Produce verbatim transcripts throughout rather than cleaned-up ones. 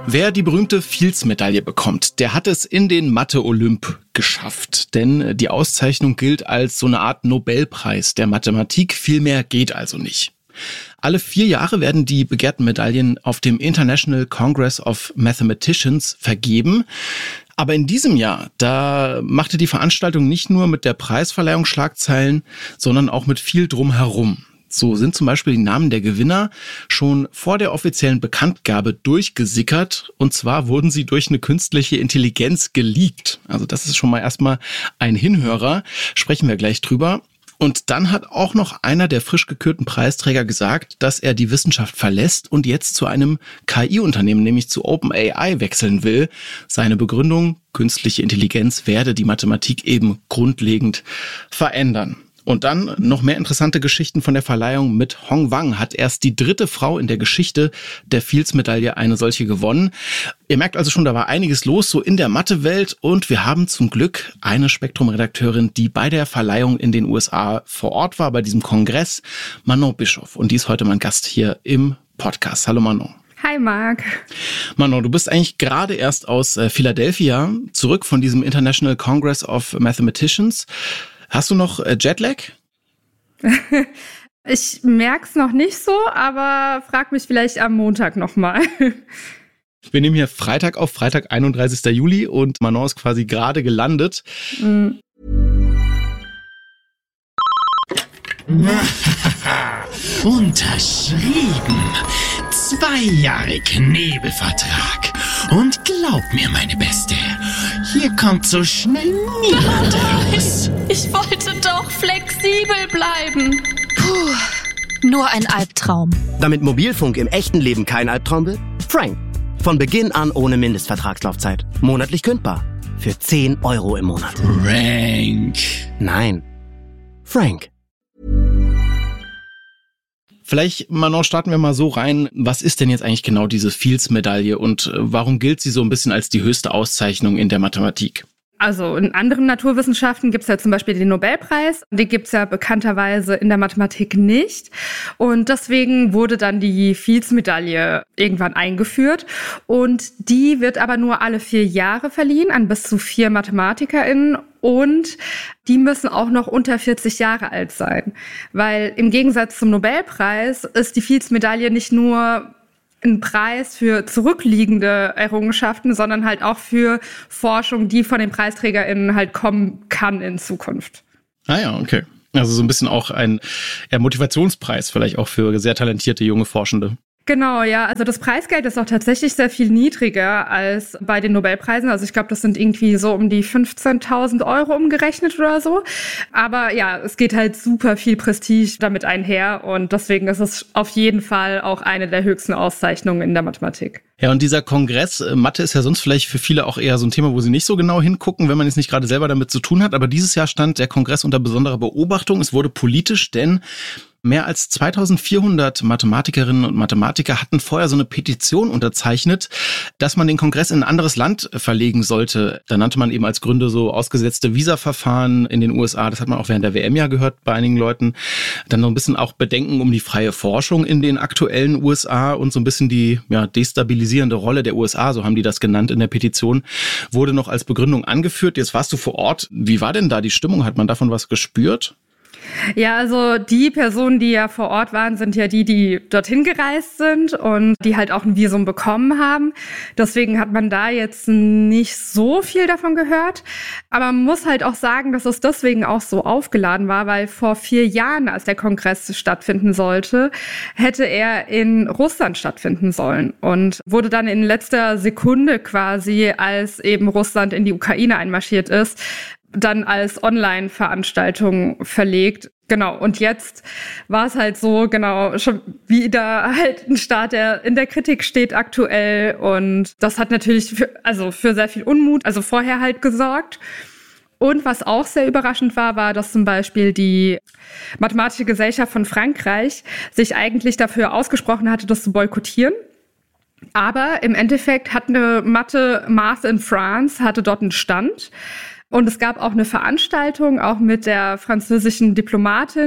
Wer die berühmte Fields-Medaille bekommt, der hat es in den Mathe-Olymp geschafft. Denn die Auszeichnung gilt als so eine Art Nobelpreis der Mathematik. Viel mehr geht also nicht. Alle vier Jahre werden die begehrten Medaillen auf dem International Congress of Mathematicians vergeben. Aber in diesem Jahr, da machte die Veranstaltung nicht nur mit der Preisverleihung Schlagzeilen, sondern auch mit viel drumherum. So sind zum Beispiel die Namen der Gewinner schon vor der offiziellen Bekanntgabe durchgesickert. Und zwar wurden sie durch eine künstliche Intelligenz geleakt. Also das ist schon mal erstmal ein Hinhörer. Sprechen wir gleich drüber. Und dann hat auch noch einer der frisch gekürten Preisträger gesagt, dass er die Wissenschaft verlässt und jetzt zu einem K I-Unternehmen, nämlich zu OpenAI, wechseln will. Seine Begründung: künstliche Intelligenz werde die Mathematik eben grundlegend verändern. Und dann noch mehr interessante Geschichten von der Verleihung. Mit Hong Wang hat erst die dritte Frau in der Geschichte der Fields-Medaille eine solche gewonnen. Ihr merkt also schon, da war einiges los, so in der Mathe-Welt. Und wir haben zum Glück eine Spektrum-Redakteurin, die bei der Verleihung in den U S A vor Ort war, bei diesem Kongress, Manon Bischoff. Und die ist heute mein Gast hier im Podcast. Hallo Manon. Hi Marc. Manon, du bist eigentlich gerade erst aus äh, Philadelphia zurück von diesem International Congress of Mathematicians. Hast du noch äh, Jetlag? Ich merk's noch nicht so, aber frag mich vielleicht am Montag nochmal. Wir nehmen hier Freitag auf, Freitag, einunddreißigsten Juli, und Manon ist quasi gerade gelandet. Mhm. Unterschrieben. Zwei Jahre Knebelvertrag. Und glaub mir, meine Beste, hier kommt so schnell niemand raus. Ich wollte doch flexibel bleiben. Puh, nur ein Albtraum. Damit Mobilfunk im echten Leben kein Albtraum wird? Frank. Von Beginn an ohne Mindestvertragslaufzeit. Monatlich kündbar. Für zehn Euro im Monat. Frank. Nein. Frank. Vielleicht, Manon, starten wir mal so rein. Was ist denn jetzt eigentlich genau diese Fields-Medaille und warum gilt sie so ein bisschen als die höchste Auszeichnung in der Mathematik? Also in anderen Naturwissenschaften gibt es ja zum Beispiel den Nobelpreis. Den gibt es ja bekannterweise in der Mathematik nicht. Und deswegen wurde dann die Fields-Medaille irgendwann eingeführt. Und die wird aber nur alle vier Jahre verliehen an bis zu vier MathematikerInnen. Und die müssen auch noch unter vierzig Jahre alt sein. Weil im Gegensatz zum Nobelpreis ist die Fields-Medaille nicht nur ein Preis für zurückliegende Errungenschaften, sondern halt auch für Forschung, die von den PreisträgerInnen halt kommen kann in Zukunft. Ah ja, okay. Also so ein bisschen auch ein ja, Motivationspreis vielleicht auch für sehr talentierte junge Forschende. Genau, ja. Also das Preisgeld ist auch tatsächlich sehr viel niedriger als bei den Nobelpreisen. Also ich glaube, das sind irgendwie so um die fünfzehntausend Euro umgerechnet oder so. Aber ja, es geht halt super viel Prestige damit einher. Und deswegen ist es auf jeden Fall auch eine der höchsten Auszeichnungen in der Mathematik. Ja, und dieser Kongress, Mathe ist ja sonst vielleicht für viele auch eher so ein Thema, wo sie nicht so genau hingucken, wenn man jetzt nicht gerade selber damit zu tun hat. Aber dieses Jahr stand der Kongress unter besonderer Beobachtung. Es wurde politisch, denn mehr als zweitausendvierhundert Mathematikerinnen und Mathematiker hatten vorher so eine Petition unterzeichnet, dass man den Kongress in ein anderes Land verlegen sollte. Da nannte man eben als Gründe so ausgesetzte Visaverfahren in den U S A. Das hat man auch während der W M ja gehört bei einigen Leuten. Dann noch ein bisschen auch Bedenken um die freie Forschung in den aktuellen U S A und so ein bisschen die ja, destabilisierende Rolle der U S A, so haben die das genannt in der Petition, wurde noch als Begründung angeführt. Jetzt warst du vor Ort. Wie war denn da die Stimmung? Hat man davon was gespürt? Ja, also die Personen, die ja vor Ort waren, sind ja die, die dorthin gereist sind und die halt auch ein Visum bekommen haben. Deswegen hat man da jetzt nicht so viel davon gehört. Aber man muss halt auch sagen, dass es deswegen auch so aufgeladen war, weil vor vier Jahren, als der Kongress stattfinden sollte, hätte er in Russland stattfinden sollen und wurde dann in letzter Sekunde quasi, als eben Russland in die Ukraine einmarschiert ist, dann als Online-Veranstaltung verlegt. Genau, und jetzt war es halt so, genau, schon wieder halt ein Staat, der in der Kritik steht aktuell. Und das hat natürlich für, also für sehr viel Unmut, also vorher halt gesorgt. Und was auch sehr überraschend war, war, dass zum Beispiel die Mathematische Gesellschaft von Frankreich sich eigentlich dafür ausgesprochen hatte, das zu boykottieren. Aber im Endeffekt hat eine Mathe Math in France, hatte dort einen Stand. Und es gab auch eine Veranstaltung, auch mit der französischen Diplomatin.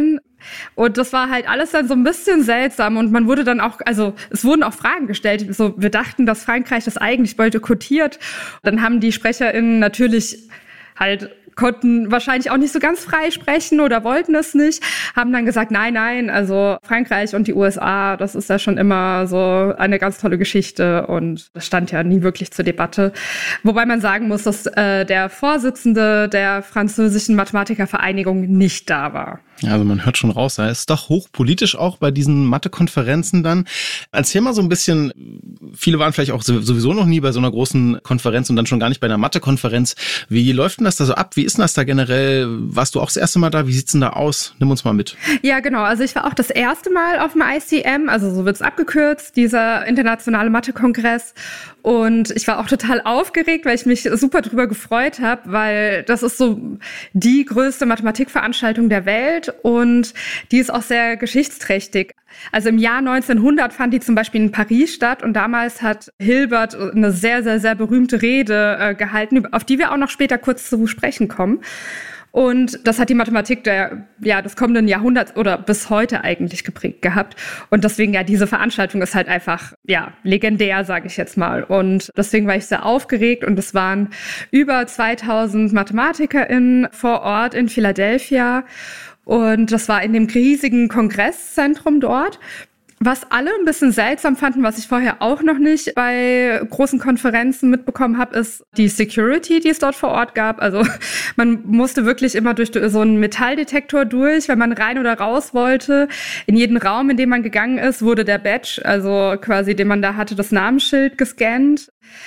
Und das war halt alles dann so ein bisschen seltsam und man wurde dann auch, also es wurden auch Fragen gestellt. So, wir dachten, dass Frankreich das eigentlich boykottiert. Dann haben die SprecherInnen natürlich halt konnten wahrscheinlich auch nicht so ganz frei sprechen oder wollten es nicht, haben dann gesagt, nein, nein, also Frankreich und die U S A, das ist ja schon immer so eine ganz tolle Geschichte und das stand ja nie wirklich zur Debatte. Wobei man sagen muss, dass äh, der Vorsitzende der französischen Mathematikervereinigung nicht da war. Also man hört schon raus, da ist doch hochpolitisch auch bei diesen Mathe-Konferenzen dann. Erzähl mal so ein bisschen, viele waren vielleicht auch sowieso noch nie bei so einer großen Konferenz und dann schon gar nicht bei einer Mathe-Konferenz. Wie läuft denn das da so ab? Wie ist denn das da generell? Warst du auch das erste Mal da? Wie sieht's denn da aus? Nimm uns mal mit. Ja, genau. Also ich war auch das erste Mal auf dem I C M, also so wird's abgekürzt, dieser internationale Mathe-Kongress. Und ich war auch total aufgeregt, weil ich mich super drüber gefreut habe, weil das ist so die größte Mathematikveranstaltung der Welt und die ist auch sehr geschichtsträchtig. Also im Jahr neunzehnhundert fand die zum Beispiel in Paris statt und damals hat Hilbert eine sehr, sehr, sehr berühmte Rede äh, gehalten, auf die wir auch noch später kurz zu sprechen kommen. Und das hat die Mathematik der, ja, des kommenden Jahrhunderts oder bis heute eigentlich geprägt gehabt. Und deswegen, ja, diese Veranstaltung ist halt einfach, ja, legendär, sage ich jetzt mal. Und deswegen war ich sehr aufgeregt und es waren über zweitausend MathematikerInnen vor Ort in Philadelphia. Und das war in dem riesigen Kongresszentrum dort. Was alle ein bisschen seltsam fanden, was ich vorher auch noch nicht bei großen Konferenzen mitbekommen habe, ist die Security, die es dort vor Ort gab. Also man musste wirklich immer durch so einen Metalldetektor durch, wenn man rein oder raus wollte. In jeden Raum, in den man gegangen ist, wurde der Badge, also quasi, den man da hatte, das Namensschild gescannt.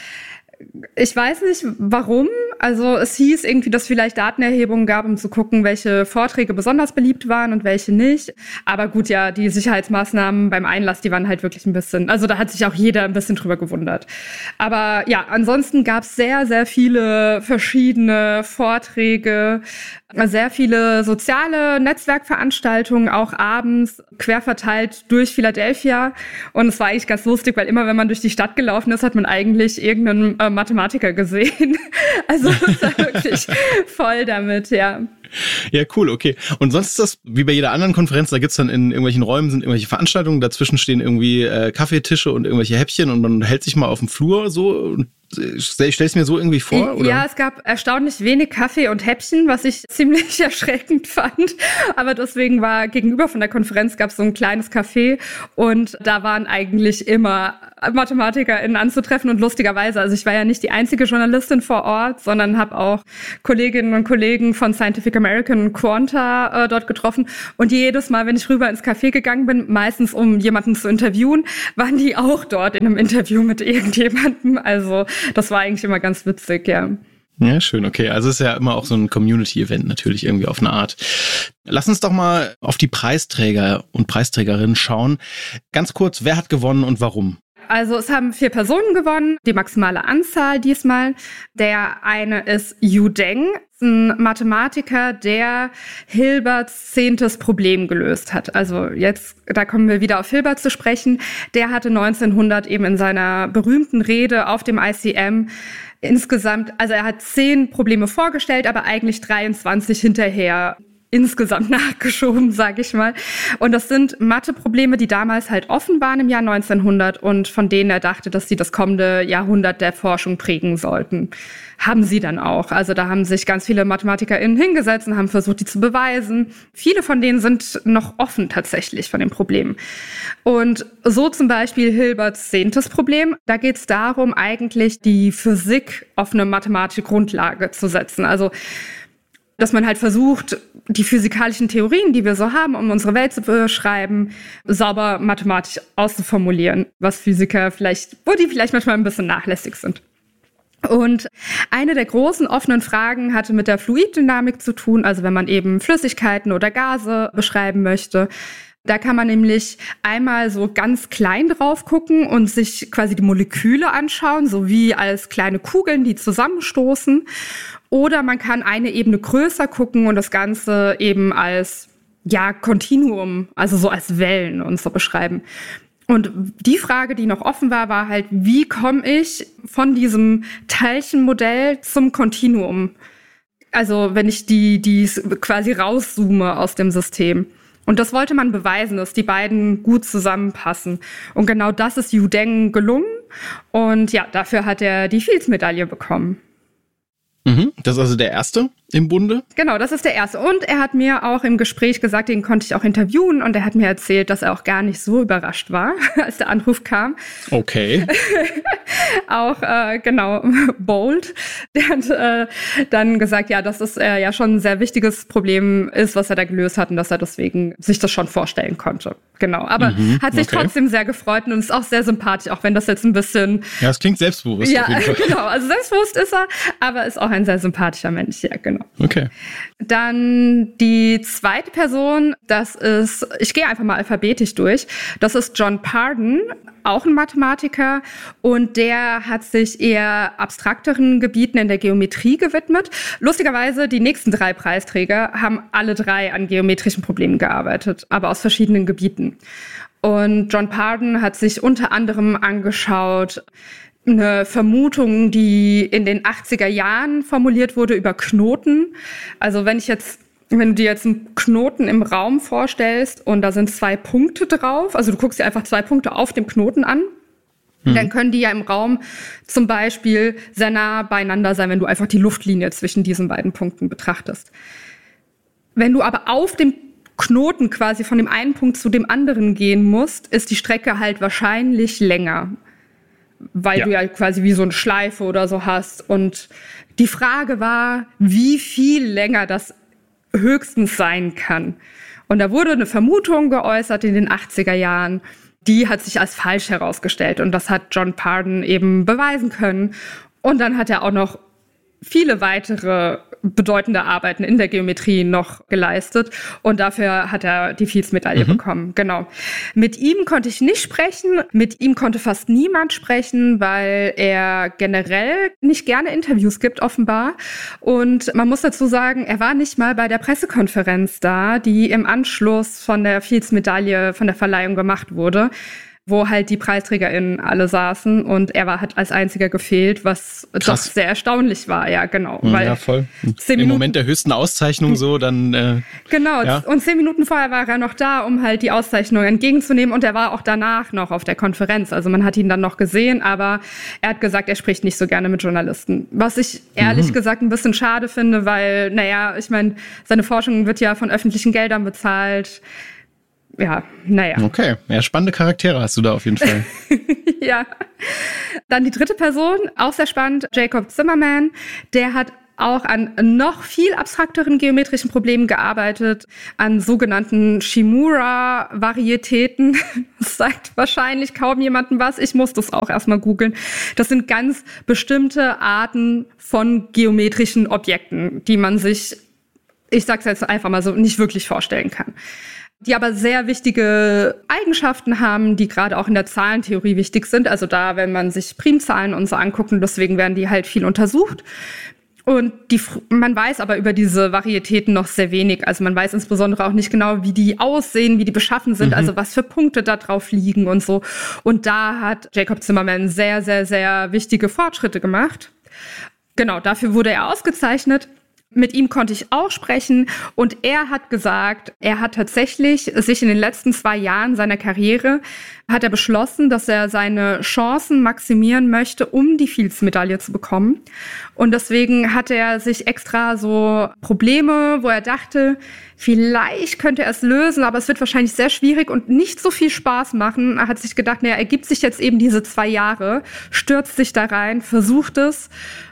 Ich weiß nicht, warum. Also es hieß irgendwie, dass es vielleicht Datenerhebungen gab, um zu gucken, welche Vorträge besonders beliebt waren und welche nicht. Aber gut, ja, die Sicherheitsmaßnahmen beim Einlass, die waren halt wirklich ein bisschen, also da hat sich auch jeder ein bisschen drüber gewundert. Aber ja, ansonsten gab es sehr, sehr viele verschiedene Vorträge, sehr viele soziale Netzwerkveranstaltungen, auch abends, quer verteilt durch Philadelphia. Und es war eigentlich ganz lustig, weil immer, wenn man durch die Stadt gelaufen ist, hat man eigentlich irgendeinen äh, Mathematiker gesehen. Also es war wirklich voll damit, ja. Ja, cool, okay. Und sonst ist das, wie bei jeder anderen Konferenz, da gibt's dann in irgendwelchen Räumen sind irgendwelche Veranstaltungen, dazwischen stehen irgendwie äh, Kaffeetische und irgendwelche Häppchen und man hält sich mal auf dem Flur so und ich stelle es mir so irgendwie vor, oder? Ja, es gab erstaunlich wenig Kaffee und Häppchen, was ich ziemlich erschreckend fand. Aber deswegen war gegenüber von der Konferenz gab es so ein kleines Café und da waren eigentlich immer MathematikerInnen anzutreffen und lustigerweise, also ich war ja nicht die einzige Journalistin vor Ort, sondern habe auch Kolleginnen und Kollegen von Scientific American und Quanta äh, dort getroffen und jedes Mal, wenn ich rüber ins Café gegangen bin, meistens um jemanden zu interviewen, waren die auch dort in einem Interview mit irgendjemandem, also das war eigentlich immer ganz witzig, ja. Ja, schön, okay. Also es ist ja immer auch so ein Community-Event natürlich irgendwie auf eine Art. Lass uns doch mal auf die Preisträger und Preisträgerinnen schauen. Ganz kurz, wer hat gewonnen und warum? Also es haben vier Personen gewonnen, die maximale Anzahl diesmal. Der eine ist Yu Deng, ein Mathematiker, der Hilberts zehntes Problem gelöst hat. Also jetzt, da kommen wir wieder auf Hilbert zu sprechen. Der hatte neunzehnhundert eben in seiner berühmten Rede auf dem I C M insgesamt, also er hat zehn Probleme vorgestellt, aber eigentlich dreiundzwanzig hinterher insgesamt nachgeschoben, sage ich mal. Und das sind Mathe-Probleme, die damals halt offen waren im Jahr neunzehnhundert und von denen er dachte, dass sie das kommende Jahrhundert der Forschung prägen sollten. Haben sie dann auch. Also da haben sich ganz viele MathematikerInnen hingesetzt und haben versucht, die zu beweisen. Viele von denen sind noch offen tatsächlich von den Problemen. Und so zum Beispiel Hilberts zehntes Problem. Da geht es darum, eigentlich die Physik auf eine mathematische Grundlage zu setzen. Also dass man halt versucht, die physikalischen Theorien, die wir so haben, um unsere Welt zu beschreiben, sauber mathematisch auszuformulieren, was Physiker vielleicht, wo die vielleicht manchmal ein bisschen nachlässig sind. Und eine der großen offenen Fragen hatte mit der Fluiddynamik zu tun, also wenn man eben Flüssigkeiten oder Gase beschreiben möchte. Da kann man nämlich einmal so ganz klein drauf gucken und sich quasi die Moleküle anschauen, so wie als kleine Kugeln, die zusammenstoßen. Oder man kann eine Ebene größer gucken und das Ganze eben als, ja, Kontinuum, also so als Wellen und so beschreiben. Und die Frage, die noch offen war, war halt, wie komme ich von diesem Teilchenmodell zum Kontinuum? Also wenn ich die, die quasi rauszoome aus dem System. Und das wollte man beweisen, dass die beiden gut zusammenpassen. Und genau das ist Yu Deng gelungen. Und ja, dafür hat er die Fields-Medaille bekommen. Mhm, das ist also der erste im Bunde? Genau, das ist der erste. Und er hat mir auch im Gespräch gesagt, den konnte ich auch interviewen. Und er hat mir erzählt, dass er auch gar nicht so überrascht war, als der Anruf kam. Okay. Auch, äh, genau, bold. Der hat äh, dann gesagt, ja, dass es äh, ja schon ein sehr wichtiges Problem ist, was er da gelöst hat und dass er deswegen sich das schon vorstellen konnte. Genau, aber mhm, hat sich okay. trotzdem sehr gefreut und ist auch sehr sympathisch, auch wenn das jetzt ein bisschen... Ja, es klingt selbstbewusst. Ja, auf jeden Fall. genau, also selbstbewusst ist er, aber ist auch ein sehr sympathischer Mensch, ja, genau. Okay. Dann die zweite Person, das ist, ich gehe einfach mal alphabetisch durch, das ist John Pardon, auch ein Mathematiker, und der hat sich eher abstrakteren Gebieten in der Geometrie gewidmet. Lustigerweise, die nächsten drei Preisträger haben alle drei an geometrischen Problemen gearbeitet, aber aus verschiedenen Gebieten. Und John Pardon hat sich unter anderem angeschaut, eine Vermutung, die in den achtziger Jahren formuliert wurde über Knoten. Also wenn ich jetzt, wenn du dir jetzt einen Knoten im Raum vorstellst und da sind zwei Punkte drauf, also du guckst dir einfach zwei Punkte auf dem Knoten an, mhm. dann können die ja im Raum zum Beispiel sehr nah beieinander sein, wenn du einfach die Luftlinie zwischen diesen beiden Punkten betrachtest. Wenn du aber auf dem Knoten quasi von dem einen Punkt zu dem anderen gehen musst, ist die Strecke halt wahrscheinlich länger. Weil ja. du ja quasi wie so eine Schleife oder so hast. Und die Frage war, wie viel länger das höchstens sein kann. Und da wurde eine Vermutung geäußert in den achtziger Jahren. Die hat sich als falsch herausgestellt. Und das hat John Pardon eben beweisen können. Und dann hat er auch noch viele weitere bedeutende Arbeiten in der Geometrie noch geleistet. Und dafür hat er die Fields-Medaille mhm. bekommen. Genau. Mit ihm konnte ich nicht sprechen. Mit ihm konnte fast niemand sprechen, weil er generell nicht gerne Interviews gibt, offenbar. Und man muss dazu sagen, er war nicht mal bei der Pressekonferenz da, die im Anschluss von der Fields-Medaille, von der Verleihung gemacht wurde, wo halt die PreisträgerInnen alle saßen und er war hat als einziger gefehlt, was Krass. Doch sehr erstaunlich war, ja, genau. Ja, weil voll. Im Minuten, Moment der höchsten Auszeichnung so, dann äh, Genau, ja. und zehn Minuten vorher war er noch da, um halt die Auszeichnung entgegenzunehmen und er war auch danach noch auf der Konferenz. Also man hat ihn dann noch gesehen, aber er hat gesagt, er spricht nicht so gerne mit Journalisten. Was ich ehrlich mhm. gesagt ein bisschen schade finde, weil, naja, ich meine, seine Forschung wird ja von öffentlichen Geldern bezahlt. Ja, naja. Okay, ja, spannende Charaktere hast du da auf jeden Fall. Ja. Dann die dritte Person, auch sehr spannend, Jacob Zimmerman. Der hat auch an noch viel abstrakteren geometrischen Problemen gearbeitet, an sogenannten Shimura-Varietäten. Das sagt wahrscheinlich kaum jemandem was. Ich muss das auch erstmal googeln. Das sind ganz bestimmte Arten von geometrischen Objekten, die man sich, ich sag's jetzt einfach mal so, nicht wirklich vorstellen kann. Die aber sehr wichtige Eigenschaften haben, die gerade auch in der Zahlentheorie wichtig sind. Also da, wenn man sich Primzahlen und so anguckt, und deswegen werden die halt viel untersucht. Und die, man weiß aber über diese Varietäten noch sehr wenig. Also man weiß insbesondere auch nicht genau, wie die aussehen, wie die beschaffen sind, mhm. also was für Punkte da drauf liegen und so. Und da hat Jacob Zimmerman sehr, sehr, sehr wichtige Fortschritte gemacht. Genau, dafür wurde er ausgezeichnet. Mit ihm konnte ich auch sprechen und er hat gesagt, er hat tatsächlich sich in den letzten zwei Jahren seiner Karriere, hat er beschlossen, dass er seine Chancen maximieren möchte, um die Fields-Medaille zu bekommen. Und deswegen hat er sich extra so Probleme, wo er dachte, vielleicht könnte er es lösen, aber es wird wahrscheinlich sehr schwierig und nicht so viel Spaß machen. Er hat sich gedacht, naja, er gibt sich jetzt eben diese zwei Jahre, stürzt sich da rein, versucht es,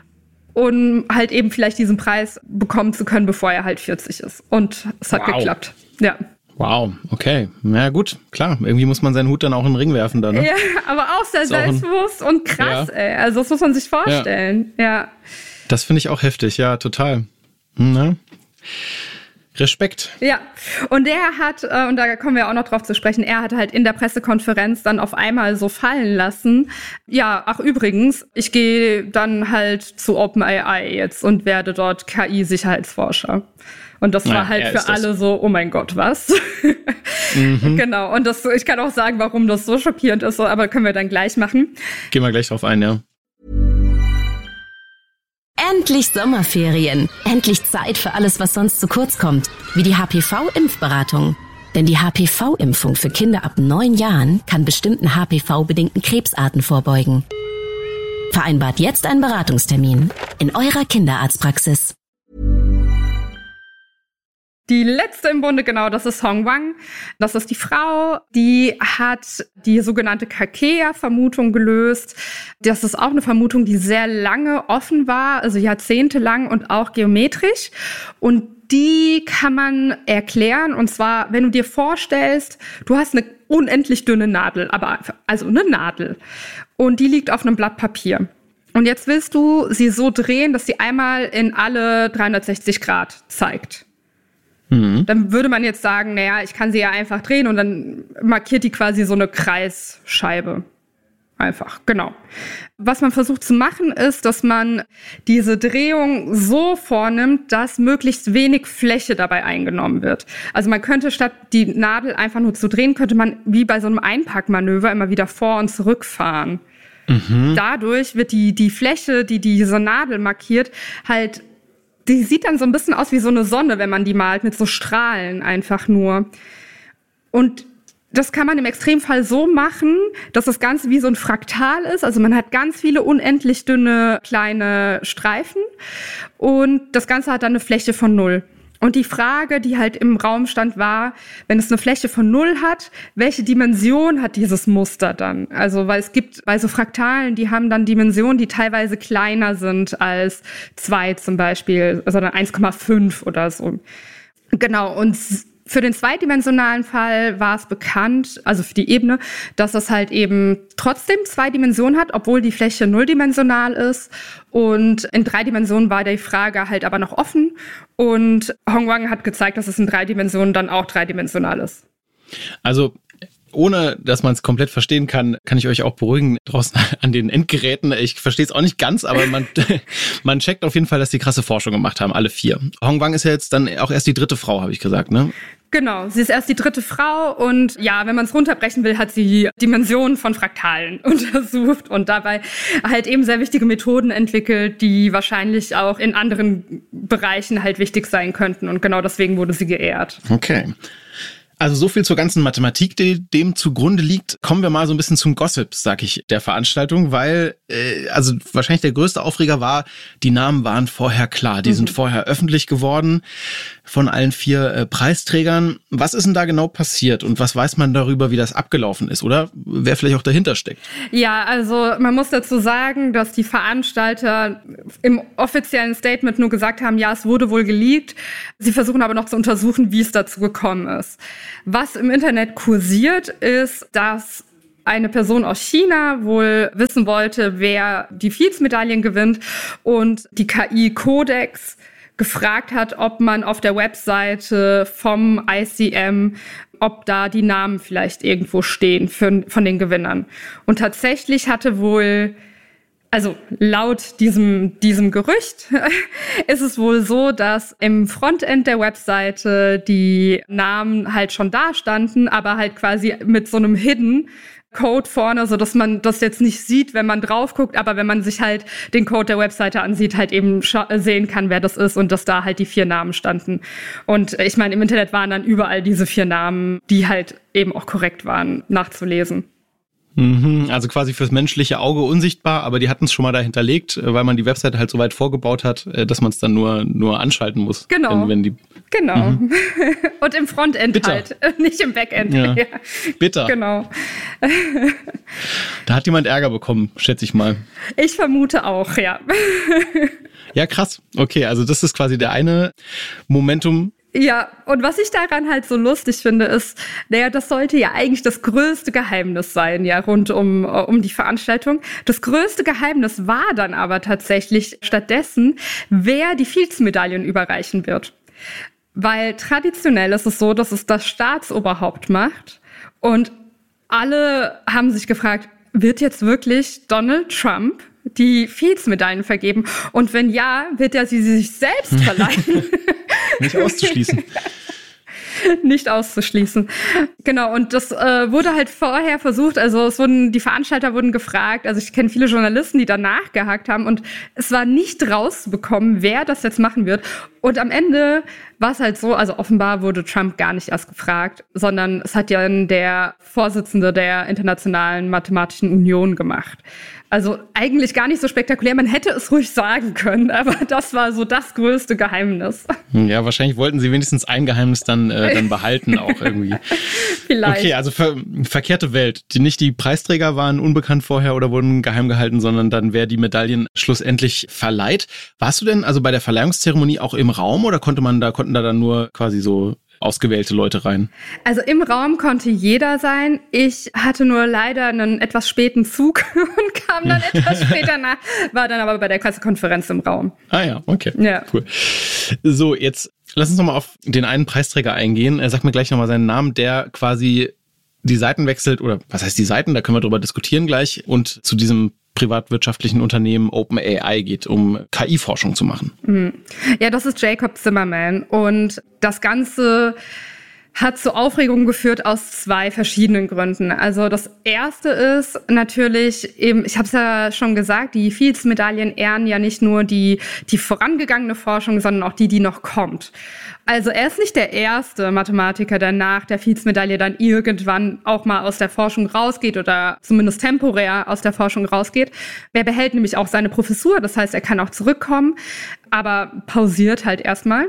um halt eben vielleicht diesen Preis bekommen zu können, bevor er halt vierzig ist. Und es hat wow. geklappt. Ja. Wow, okay. Na gut, klar. Irgendwie muss man seinen Hut dann auch in den Ring werfen dann, ne? Ja, aber auch sehr selbstbewusst auch ein, und krass, ja. ey. Also das muss man sich vorstellen. Ja. ja. Das finde ich auch heftig, ja, total. Na? Respekt. Ja, und er hat, äh, und da kommen wir auch noch drauf zu sprechen, er hat halt in der Pressekonferenz dann auf einmal so fallen lassen, ja, ach übrigens, ich gehe dann halt zu OpenAI jetzt und werde dort K I-Sicherheitsforscher. Und das war ja, halt für alle so, oh mein Gott, was? Mhm. Genau, und das, ich kann auch sagen, warum das so schockierend ist, aber können wir dann gleich machen. Gehen wir gleich drauf ein, ja. Endlich Sommerferien. Endlich Zeit für alles, was sonst zu kurz kommt. Wie die H P V-Impfberatung. Denn die H P V-Impfung für Kinder ab neun Jahren kann bestimmten H P V-bedingten Krebsarten vorbeugen. Vereinbart jetzt einen Beratungstermin in eurer Kinderarztpraxis. Die letzte im Bunde, genau, das ist Hong Wang. Das ist die Frau, die hat die sogenannte Kakea-Vermutung gelöst. Das ist auch eine Vermutung, die sehr lange offen war, also jahrzehntelang und auch geometrisch. Und die kann man erklären, und zwar, wenn du dir vorstellst, du hast eine unendlich dünne Nadel, aber also eine Nadel, und die liegt auf einem Blatt Papier. Und jetzt willst du sie so drehen, dass sie einmal in alle dreihundertsechzig Grad zeigt. Mhm. Dann würde man jetzt sagen, naja, ich kann sie ja einfach drehen und dann markiert die quasi so eine Kreisscheibe. Einfach, genau. Was man versucht zu machen, ist, dass man diese Drehung so vornimmt, dass möglichst wenig Fläche dabei eingenommen wird. Also man könnte statt die Nadel einfach nur zu drehen, könnte man wie bei so einem Einpackmanöver immer wieder vor- und zurückfahren. Mhm. Dadurch wird die, die Fläche, die diese Nadel markiert, halt, die sieht dann so ein bisschen aus wie so eine Sonne, wenn man die malt, mit so Strahlen einfach nur. Und das kann man im Extremfall so machen, dass das Ganze wie so ein Fraktal ist. Also man hat ganz viele unendlich dünne kleine Streifen und das Ganze hat dann eine Fläche von null. Und die Frage, die halt im Raum stand, war, wenn es eine Fläche von null hat, welche Dimension hat dieses Muster dann? Also, weil es gibt bei so Fraktalen, die haben dann Dimensionen, die teilweise kleiner sind als zwei zum Beispiel, sondern eins Komma fünf oder so. Genau, und für den zweidimensionalen Fall war es bekannt, also für die Ebene, dass es halt eben trotzdem zwei Dimensionen hat, obwohl die Fläche nulldimensional ist. Und in drei Dimensionen war die Frage halt aber noch offen. Und Hong Wang hat gezeigt, dass es in drei Dimensionen dann auch dreidimensional ist. Also ohne, dass man es komplett verstehen kann, kann ich euch auch beruhigen draußen an den Endgeräten. Ich verstehe es auch nicht ganz, aber man, man checkt auf jeden Fall, dass die krasse Forschung gemacht haben, alle vier. Hong Wang ist ja jetzt dann auch erst die dritte Frau, habe ich gesagt, ne? Genau, sie ist erst die dritte Frau und ja, wenn man es runterbrechen will, hat sie Dimensionen von Fraktalen untersucht und dabei halt eben sehr wichtige Methoden entwickelt, die wahrscheinlich auch in anderen Bereichen halt wichtig sein könnten und genau deswegen wurde sie geehrt. Okay. Also so viel zur ganzen Mathematik, die dem zugrunde liegt. Kommen wir mal so ein bisschen zum Gossip, sag ich, der Veranstaltung, weil äh, also wahrscheinlich der größte Aufreger war, die Namen waren vorher klar. Die mhm. sind vorher öffentlich geworden von allen vier äh, Preisträgern. Was ist denn da genau passiert und was weiß man darüber, wie das abgelaufen ist oder wer vielleicht auch dahinter steckt? Ja, also man muss dazu sagen, dass die Veranstalter im offiziellen Statement nur gesagt haben, ja, es wurde wohl geleakt. Sie versuchen aber noch zu untersuchen, wie es dazu gekommen ist. Was im Internet kursiert, ist, dass eine Person aus China wohl wissen wollte, wer die Fields-Medaillen gewinnt und die K I Codex gefragt hat, ob man auf der Webseite vom I C M, ob da die Namen vielleicht irgendwo stehen für, von den Gewinnern. Und tatsächlich hatte wohl, also laut diesem, diesem Gerücht ist es wohl so, dass im Frontend der Webseite die Namen halt schon da standen, aber halt quasi mit so einem Hidden Code vorne, so dass man das jetzt nicht sieht, wenn man drauf guckt, aber wenn man sich halt den Code der Webseite ansieht, halt eben scha- sehen kann, wer das ist und dass da halt die vier Namen standen. Und ich meine, im Internet waren dann überall diese vier Namen, die halt eben auch korrekt waren, nachzulesen. Also quasi fürs menschliche Auge unsichtbar, aber die hatten es schon mal da hinterlegt, weil man die Webseite halt so weit vorgebaut hat, dass man es dann nur nur anschalten muss. Genau, wenn, wenn die genau. Mhm. Und im Frontend Bitter. halt, nicht im Backend. Ja. Ja. Bitter. Genau. Da hat jemand Ärger bekommen, schätze ich mal. Ich vermute auch, ja. Ja, krass. Okay, also das ist quasi der eine Momentum. Ja, und was ich daran halt so lustig finde, ist, naja, das sollte ja eigentlich das größte Geheimnis sein, ja, rund um, um die Veranstaltung. Das größte Geheimnis war dann aber tatsächlich stattdessen, wer die Fields-Medaillen überreichen wird. Weil traditionell ist es so, dass es das Staatsoberhaupt macht und alle haben sich gefragt, wird jetzt wirklich Donald Trump die Fields-Medaillen vergeben? Und wenn ja, wird er sie sich selbst verleihen? Nicht auszuschließen. Nicht auszuschließen. Genau, und das äh, wurde halt vorher versucht, also es wurden, die Veranstalter wurden gefragt, also ich kenne viele Journalisten, die danach gehakt haben und es war nicht rauszubekommen, wer das jetzt machen wird. Und am Ende war es halt so, also offenbar wurde Trump gar nicht erst gefragt, sondern es hat ja der Vorsitzende der Internationalen Mathematischen Union gemacht. Also eigentlich gar nicht so spektakulär, man hätte es ruhig sagen können, aber das war so das größte Geheimnis. Ja, wahrscheinlich wollten sie wenigstens ein Geheimnis dann, äh, dann behalten auch irgendwie. Vielleicht. Okay, also ver- verkehrte Welt. Die, nicht die Preisträger waren unbekannt vorher oder wurden geheim gehalten, sondern dann wer die Medaillen schlussendlich verleiht. Warst du denn also bei der Verleihungszeremonie auch im Raum oder konnte man da, konnten da dann nur quasi so ausgewählte Leute rein? Also im Raum konnte jeder sein. Ich hatte nur leider einen etwas späten Zug und kam dann etwas später nach, war dann aber bei der Pressekonferenz im Raum. Ah ja, okay. Ja. Cool. So, jetzt lass uns nochmal auf den einen Preisträger eingehen. Er sagt mir gleich nochmal seinen Namen, der quasi die Seiten wechselt, oder was heißt die Seiten, da können wir drüber diskutieren gleich, und zu diesem privatwirtschaftlichen Unternehmen OpenAI geht, um K I-Forschung zu machen. Mhm. Ja, das ist Jacob Zimmerman. Und das Ganze hat zu Aufregung geführt aus zwei verschiedenen Gründen. Also das erste ist natürlich eben, ich habe es ja schon gesagt, die Fields-Medaillen ehren ja nicht nur die, die vorangegangene Forschung, sondern auch die, die noch kommt. Also er ist nicht der erste Mathematiker, der nach der Fields-Medaille dann irgendwann auch mal aus der Forschung rausgeht oder zumindest temporär aus der Forschung rausgeht. Er behält nämlich auch seine Professur, das heißt, er kann auch zurückkommen, aber pausiert halt erstmal.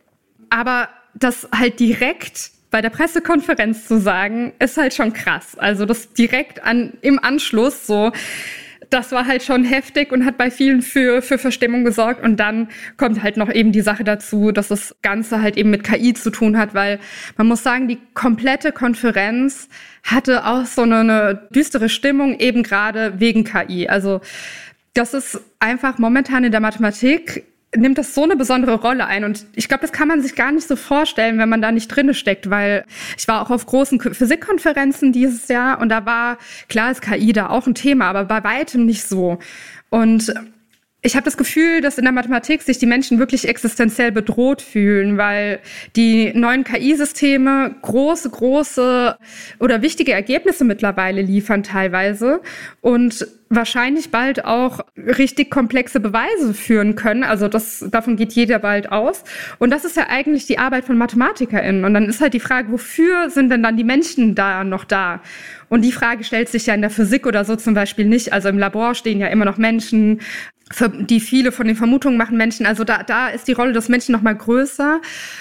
Aber das halt direkt bei der Pressekonferenz zu sagen, ist halt schon krass. Also das direkt an, im Anschluss so, das war halt schon heftig und hat bei vielen für, für Verstimmung gesorgt. Und dann kommt halt noch eben die Sache dazu, dass das Ganze halt eben mit K I zu tun hat, weil man muss sagen, die komplette Konferenz hatte auch so eine, eine düstere Stimmung, eben gerade wegen K I. Also das ist einfach momentan in der Mathematik, nimmt das so eine besondere Rolle ein. Und ich glaube, das kann man sich gar nicht so vorstellen, wenn man da nicht drinne steckt, weil ich war auch auf großen Physikkonferenzen dieses Jahr und da war, klar ist K I da auch ein Thema, aber bei weitem nicht so. Und ich habe das Gefühl, dass in der Mathematik sich die Menschen wirklich existenziell bedroht fühlen, weil die neuen K I-Systeme große, große oder wichtige Ergebnisse mittlerweile liefern teilweise und wahrscheinlich bald auch richtig komplexe Beweise führen können. Also das, davon geht jeder bald aus. Und das ist ja eigentlich die Arbeit von MathematikerInnen. Und dann ist halt die Frage, wofür sind denn dann die Menschen da noch da? Und die Frage stellt sich ja in der Physik oder so zum Beispiel nicht. Also im Labor stehen ja immer noch Menschen, die viele von den Vermutungen machen Menschen. Also da, da ist die Rolle des Menschen noch mal größer.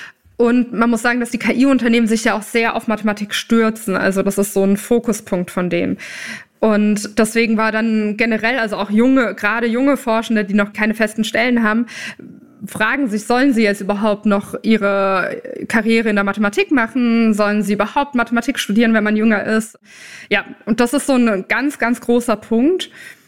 Und man muss sagen, dass die K I-Unternehmen sich ja auch sehr auf Mathematik stürzen. Also das ist so ein Fokuspunkt von denen. Und deswegen war dann generell, also auch junge, gerade junge Forschende, die noch keine festen Stellen haben, fragen sich, sollen sie jetzt überhaupt noch ihre Karriere in der Mathematik machen? Sollen sie überhaupt Mathematik studieren, wenn man jünger ist? Ja, und das ist so ein ganz, ganz großer Punkt.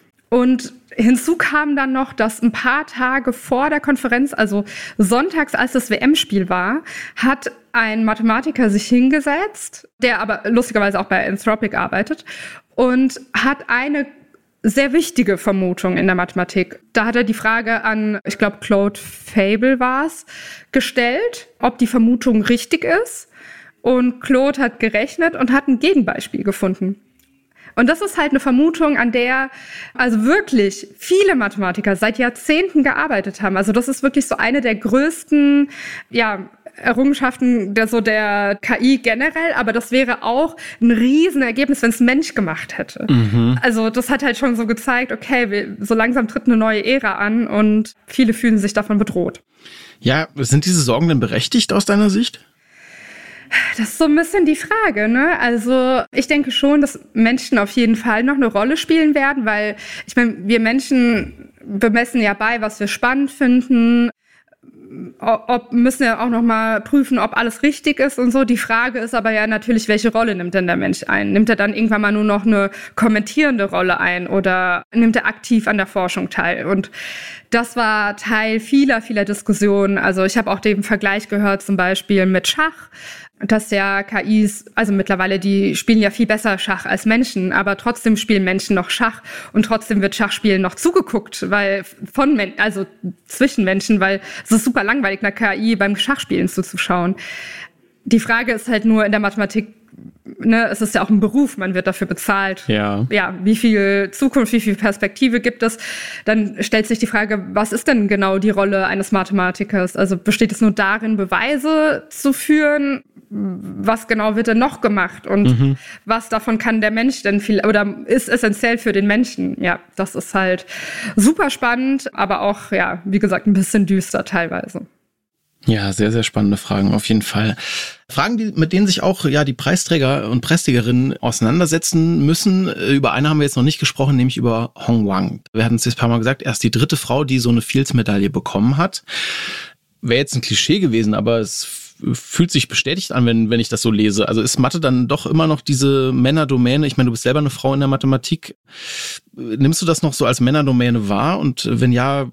Und hinzu kam dann noch, dass ein paar Tage vor der Konferenz, also sonntags, als das W M-Spiel war, hat ein Mathematiker sich hingesetzt, der aber lustigerweise auch bei Anthropic arbeitet, und hat eine sehr wichtige Vermutung in der Mathematik. Da hat er die Frage an, ich glaube, Claude Fable war es, gestellt, ob die Vermutung richtig ist. Und Claude hat gerechnet und hat ein Gegenbeispiel gefunden. Und das ist halt eine Vermutung, an der also wirklich viele Mathematiker seit Jahrzehnten gearbeitet haben. Also das ist wirklich so eine der größten, ja, Errungenschaften der, so der K I generell, aber das wäre auch ein Riesenergebnis, wenn es ein Mensch gemacht hätte. Mhm. Also das hat halt schon so gezeigt, okay, wir, so langsam tritt eine neue Ära an und viele fühlen sich davon bedroht. Ja, sind diese Sorgen denn berechtigt aus deiner Sicht? Das ist so ein bisschen die Frage, ne? Also ich denke schon, dass Menschen auf jeden Fall noch eine Rolle spielen werden, weil ich meine, wir Menschen bemessen ja bei, was wir spannend finden, ob, müssen ja auch noch mal prüfen, ob alles richtig ist und so. Die Frage ist aber ja natürlich, welche Rolle nimmt denn der Mensch ein? Nimmt er dann irgendwann mal nur noch eine kommentierende Rolle ein oder nimmt er aktiv an der Forschung teil? Und das war Teil vieler, vieler Diskussionen. Also ich habe auch den Vergleich gehört zum Beispiel mit Schach, dass ja K Is, also mittlerweile, die spielen ja viel besser Schach als Menschen, aber trotzdem spielen Menschen noch Schach und trotzdem wird Schachspielen noch zugeguckt, weil von Men- also zwischen Menschen, weil es ist super langweilig, einer K I beim Schachspielen zuzuschauen. Die Frage ist halt nur in der Mathematik, ne, es ist ja auch ein Beruf, man wird dafür bezahlt. Ja. Ja, wie viel Zukunft, wie viel Perspektive gibt es? Dann stellt sich die Frage, was ist denn genau die Rolle eines Mathematikers? Also besteht es nur darin, Beweise zu führen? Was genau wird denn noch gemacht? Und mhm. was davon kann der Mensch denn viel, oder ist essentiell für den Menschen? Ja, das ist halt super spannend, aber auch, ja, wie gesagt, ein bisschen düster teilweise. Ja, sehr, sehr spannende Fragen, auf jeden Fall. Fragen, die, mit denen sich auch ja die Preisträger und Preisträgerinnen auseinandersetzen müssen. Über eine haben wir jetzt noch nicht gesprochen, nämlich über Hong Wang. Wir hatten es jetzt ein paar Mal gesagt, erst die dritte Frau, die so eine Fields-Medaille bekommen hat. Wäre jetzt ein Klischee gewesen, aber es fühlt sich bestätigt an, wenn, wenn ich das so lese. Also ist Mathe dann doch immer noch diese Männerdomäne? Ich meine, du bist selber eine Frau in der Mathematik. Nimmst du das noch so als Männerdomäne wahr? Und wenn ja,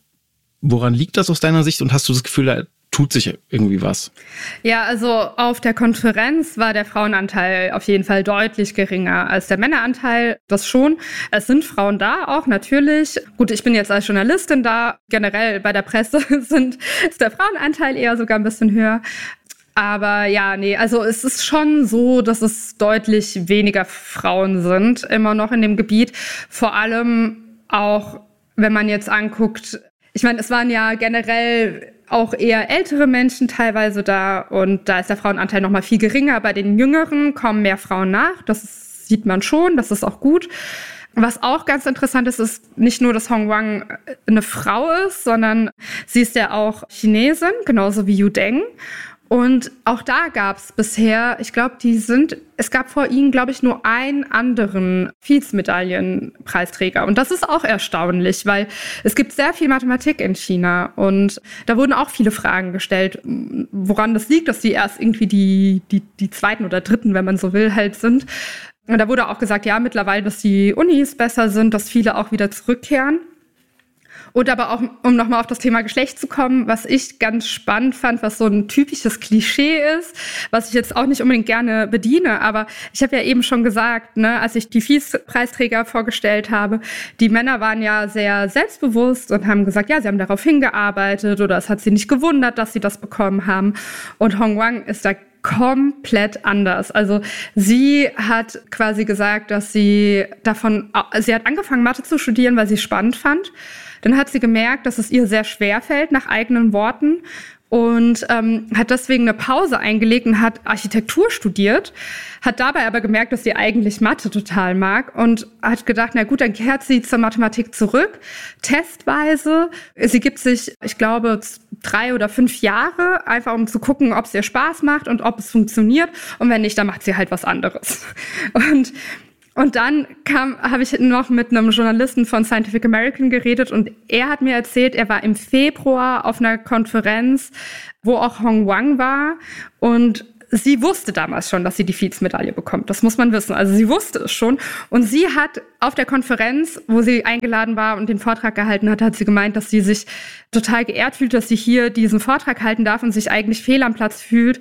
woran liegt das aus deiner Sicht? Und hast du das Gefühl, da tut sich irgendwie was? Ja, also auf der Konferenz war der Frauenanteil auf jeden Fall deutlich geringer als der Männeranteil. Das schon. Es sind Frauen da auch, natürlich. Gut, ich bin jetzt als Journalistin da. Generell bei der Presse sind, ist der Frauenanteil eher sogar ein bisschen höher. Aber ja, nee, also es ist schon so, dass es deutlich weniger Frauen sind, immer noch in dem Gebiet. Vor allem auch, wenn man jetzt anguckt, ich meine, es waren ja generell auch eher ältere Menschen teilweise da und da ist der Frauenanteil noch mal viel geringer. Bei den Jüngeren kommen mehr Frauen nach, das sieht man schon, das ist auch gut. Was auch ganz interessant ist, ist nicht nur, dass Hong Wang eine Frau ist, sondern sie ist ja auch Chinesin, genauso wie Yu Deng. Und auch da gab es bisher, ich glaube, die sind, es gab vor ihnen, glaube ich, nur einen anderen Fields-Medaillen-Preisträger. Und das ist auch erstaunlich, weil es gibt sehr viel Mathematik in China. Und da wurden auch viele Fragen gestellt, woran das liegt, dass die erst irgendwie die, die, die zweiten oder dritten, wenn man so will, halt sind. Und da wurde auch gesagt, ja, mittlerweile, dass die Unis besser sind, dass viele auch wieder zurückkehren. Und aber auch, um nochmal auf das Thema Geschlecht zu kommen, was ich ganz spannend fand, was so ein typisches Klischee ist, was ich jetzt auch nicht unbedingt gerne bediene, aber ich habe ja eben schon gesagt, ne, als ich die Fields-Preisträger vorgestellt habe, die Männer waren ja sehr selbstbewusst und haben gesagt, ja, sie haben darauf hingearbeitet oder es hat sie nicht gewundert, dass sie das bekommen haben. Und Hong Wang ist da komplett anders. Also sie hat quasi gesagt, dass sie davon, sie hat angefangen, Mathe zu studieren, weil sie es spannend fand. Dann hat sie gemerkt, dass es ihr sehr schwer fällt, nach eigenen Worten. Und ähm, hat deswegen eine Pause eingelegt und hat Architektur studiert, hat dabei aber gemerkt, dass sie eigentlich Mathe total mag und hat gedacht, na gut, dann kehrt sie zur Mathematik zurück, testweise. Sie gibt sich, ich glaube, drei oder fünf Jahre, einfach um zu gucken, ob es ihr Spaß macht und ob es funktioniert. Und wenn nicht, dann macht sie halt was anderes. Und Und dann kam, habe ich noch mit einem Journalisten von Scientific American geredet und er hat mir erzählt, er war im Februar auf einer Konferenz, wo auch Hong Wang war und sie wusste damals schon, dass sie die Fields-Medaille bekommt. Das muss man wissen. Also sie wusste es schon. Und sie hat auf der Konferenz, wo sie eingeladen war und den Vortrag gehalten hat, hat sie gemeint, dass sie sich total geehrt fühlt, dass sie hier diesen Vortrag halten darf und sich eigentlich fehl am Platz fühlt,